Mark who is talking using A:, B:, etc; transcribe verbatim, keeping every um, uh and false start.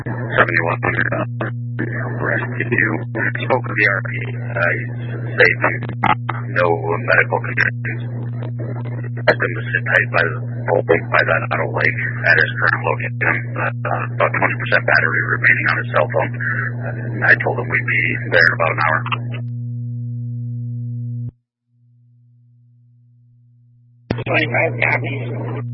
A: seventy-one hundred uh, rescue. Spoke with the R P. Uh, he's safe and no medical conditions. Asked him to sit tight by the lake, by that auto lake at his current location. Uh, uh, about twenty percent battery remaining on his cell phone. Uh, I told him we'd be there in about an hour.
B: twenty-five copies.